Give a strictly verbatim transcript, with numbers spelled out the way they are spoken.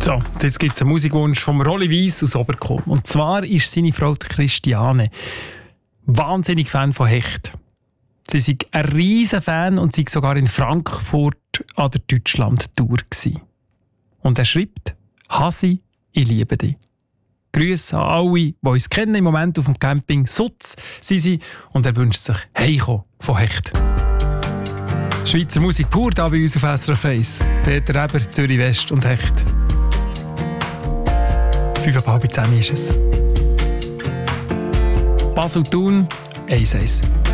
So, jetzt gibt es einen Musikwunsch vom Rolli Weiss aus Oberkohl. Und zwar ist seine Frau Christiane wahnsinnig Fan von Hecht. Sie ist ein riesen Fan und sie war sogar in Frankfurt an der Deutschland-Tour. Und er schreibt: Hasi, ich liebe dich. Grüße an alle, die uns kennen im Moment auf dem Camping Sutz sind sie, und er wünscht sich Heiko von Hecht. Schweizer Musik pur da bei uns auf S R F eins. Peter Eber, Zürich West und Hecht. Fünf ab halb zehn ist es. Basel Thun, eins eins.